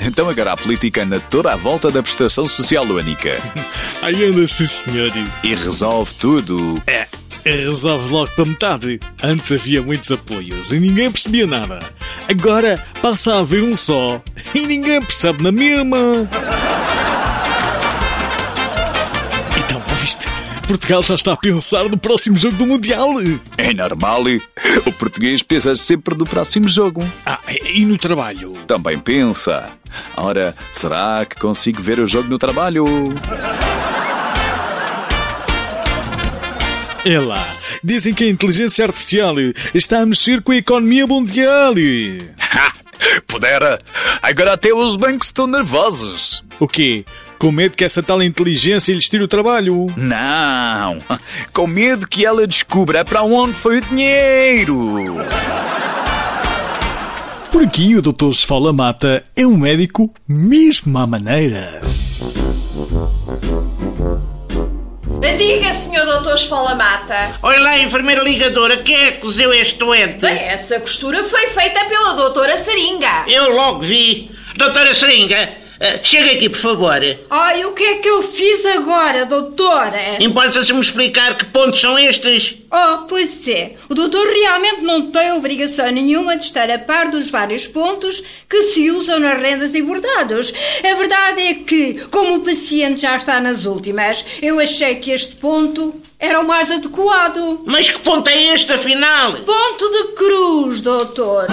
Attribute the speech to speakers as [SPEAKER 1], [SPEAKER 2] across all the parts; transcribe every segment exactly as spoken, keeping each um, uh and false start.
[SPEAKER 1] Então agora a política anda toda à volta da prestação social única.
[SPEAKER 2] Aí anda, sim, senhor.
[SPEAKER 1] E resolve tudo.
[SPEAKER 2] É, resolve logo para metade. Antes havia muitos apoios e ninguém percebia nada. Agora passa a haver um só e ninguém percebe na mesma. Então, ouviste? Portugal já está a pensar no próximo jogo do Mundial.
[SPEAKER 1] É normal. O português pensa sempre do próximo jogo.
[SPEAKER 2] Ah, e no trabalho?
[SPEAKER 1] Também pensa. Ora, será que consigo ver o jogo no trabalho?
[SPEAKER 2] É lá, dizem que a inteligência artificial está a mexer com a economia mundial.
[SPEAKER 1] Ha! Pudera! Agora até os bancos estão nervosos.
[SPEAKER 2] O quê? Com medo que essa tal inteligência lhes tire o trabalho?
[SPEAKER 1] Não! Com medo que ela descubra para onde foi o dinheiro.
[SPEAKER 2] Por aqui o doutor Esfola Mata é um médico mesmo à maneira.
[SPEAKER 3] Diga, senhor doutor Esfola Mata.
[SPEAKER 4] Olha lá, enfermeira ligadora, quem é que cozeu este doente?
[SPEAKER 3] Bem, essa costura foi feita pela doutora Seringa.
[SPEAKER 4] Eu logo vi. Doutora Seringa, uh, chega aqui, por favor.
[SPEAKER 5] Ai, o que é que eu fiz agora, doutora?
[SPEAKER 4] Importa-se me explicar que pontos são estes?
[SPEAKER 5] Oh, pois é. O doutor realmente não tem obrigação nenhuma de estar a par dos vários pontos que se usam nas rendas e bordados. A verdade é que, como o paciente já está nas últimas, eu achei que este ponto era o mais adequado.
[SPEAKER 4] Mas que ponto é este, afinal?
[SPEAKER 5] Ponto de cruz, doutor.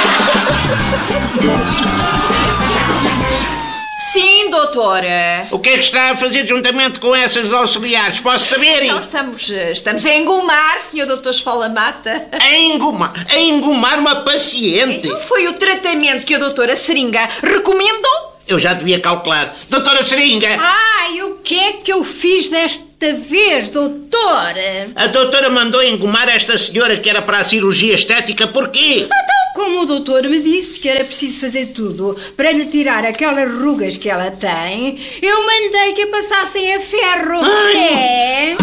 [SPEAKER 3] Sim, doutora.
[SPEAKER 4] O que é que está a fazer juntamente com essas auxiliares? Posso saber?
[SPEAKER 3] Nós estamos, estamos a engomar, senhor doutor Esfola Mata.
[SPEAKER 4] A engomar? A engomar uma paciente?
[SPEAKER 3] Não foi o tratamento que a doutora Seringa recomendou?
[SPEAKER 4] Eu já devia calcular. Doutora Seringa!
[SPEAKER 5] Ai, o que é que eu fiz desta vez, doutora?
[SPEAKER 4] A doutora mandou engomar esta senhora que era para a cirurgia estética, porquê?
[SPEAKER 5] Então, como o doutor me disse que era preciso fazer tudo para lhe tirar aquelas rugas que ela tem, eu mandei que a passassem a ferro.
[SPEAKER 4] Ai.
[SPEAKER 5] É...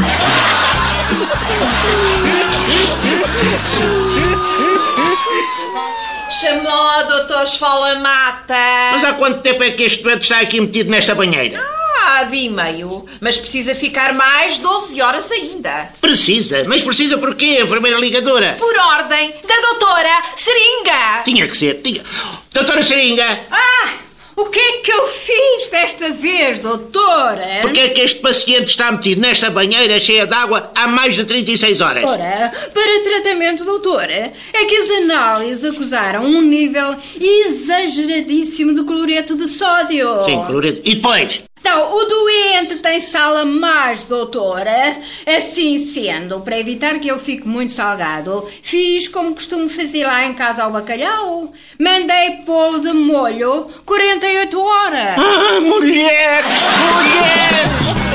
[SPEAKER 3] Chamou o doutor Esfola Mata.
[SPEAKER 4] Mas há quanto tempo é que este doente está aqui metido nesta banheira?
[SPEAKER 3] Ah, dia e meio. Mas precisa ficar mais doze horas ainda.
[SPEAKER 4] Precisa? Mas precisa porquê, enfermeira ligadora?
[SPEAKER 3] Por ordem da doutora Seringa.
[SPEAKER 4] Tinha que ser, tinha... Doutora Seringa!
[SPEAKER 5] Ah, o que é que eu fiz desta vez, doutora?
[SPEAKER 4] Porquê é que este paciente está metido nesta banheira cheia de água há mais de trinta e seis horas?
[SPEAKER 5] Ora, para tratamento, doutora, é que as análises acusaram um nível exageradíssimo de cloreto de sódio.
[SPEAKER 4] Sim, cloreto. E depois?
[SPEAKER 5] Então, o doente tem sal a mais, doutora. Assim sendo, para evitar que eu fique muito salgado, fiz como costumo fazer lá em casa ao bacalhau. Mandei pô-lo de molho quarenta e oito horas.
[SPEAKER 4] Ah, mulher! Mulher!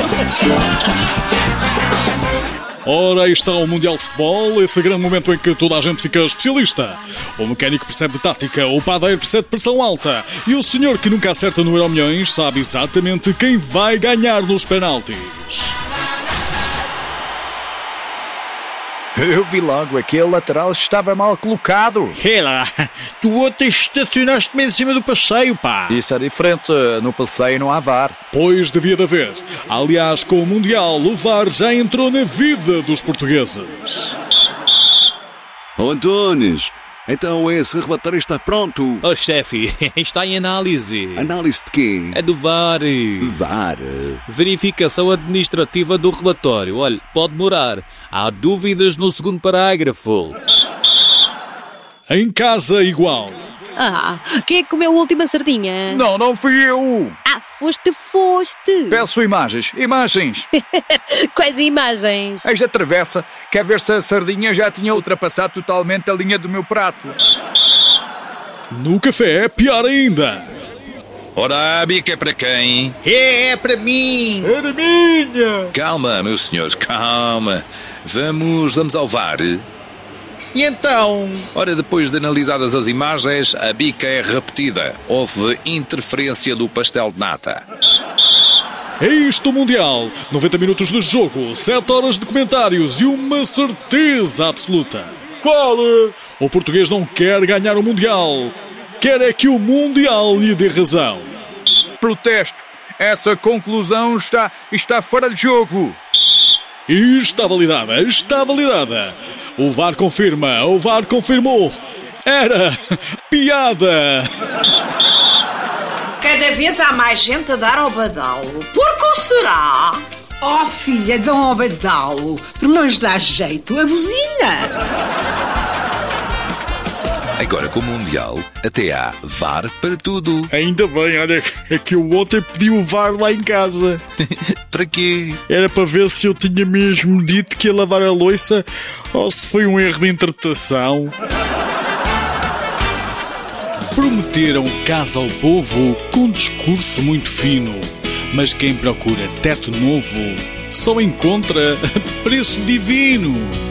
[SPEAKER 2] Ora, aí está o Mundial de Futebol, esse grande momento em que toda a gente fica especialista. O mecânico percebe de tática, o padeiro percebe de pressão alta e o senhor que nunca acerta no Euromilhões sabe exatamente quem vai ganhar nos penaltis.
[SPEAKER 1] Eu vi logo, aquele lateral estava mal colocado.
[SPEAKER 2] Ei lá, tu ontem estacionaste-me em cima do passeio, pá.
[SPEAKER 1] Isso é diferente, no passeio não há V A R.
[SPEAKER 2] Pois devia de haver. Aliás, com o Mundial, o V A R já entrou na vida dos portugueses.
[SPEAKER 6] Oh, Antunes, então esse relatório está pronto.
[SPEAKER 7] Oh, chefe, está em análise.
[SPEAKER 6] Análise de quê?
[SPEAKER 7] É do V A R.
[SPEAKER 6] V A R?
[SPEAKER 7] Verificação administrativa do relatório. Olha, pode demorar. Há dúvidas no segundo parágrafo.
[SPEAKER 2] Em casa, igual.
[SPEAKER 8] Ah, quem é que comeu a última sardinha?
[SPEAKER 1] Não, não fui eu.
[SPEAKER 8] Ah, foste, foste.
[SPEAKER 1] Peço imagens, imagens.
[SPEAKER 8] Quais imagens?
[SPEAKER 1] Eis a travessa, quer ver se a sardinha já tinha ultrapassado totalmente a linha do meu prato.
[SPEAKER 2] No café, pior ainda.
[SPEAKER 9] Ora, a bica é para quem?
[SPEAKER 4] É, é para mim.
[SPEAKER 2] Era minha.
[SPEAKER 9] Calma, meus senhores, calma. Vamos, vamos ao V A R.
[SPEAKER 4] E então?
[SPEAKER 9] Ora, depois de analisadas as imagens, a bica é repetida. Houve interferência do pastel de nata.
[SPEAKER 2] É isto o Mundial. noventa minutos de jogo, sete horas de comentários e uma certeza absoluta. Qual? O português não quer ganhar o Mundial. quer é que o Mundial lhe dê razão.
[SPEAKER 1] Protesto. Essa conclusão está, está fora de jogo.
[SPEAKER 2] E está validada, está validada. O V A R confirma, o V A R confirmou. Era piada.
[SPEAKER 3] Cada vez há mais gente a dar ao badalo. Por que será?
[SPEAKER 10] Oh, filha, dão ao badalo. Por não lhes dá jeito, a buzina.
[SPEAKER 9] Agora com o Mundial, até há V A R para tudo.
[SPEAKER 2] Ainda bem, olha, é que eu ontem pedi o V A R lá em casa.
[SPEAKER 9] Para quê?
[SPEAKER 2] Era para ver se eu tinha mesmo dito que ia lavar a louça ou se foi um erro de interpretação. Prometeram casa ao povo com um discurso muito fino, mas quem procura teto novo só encontra preço divino.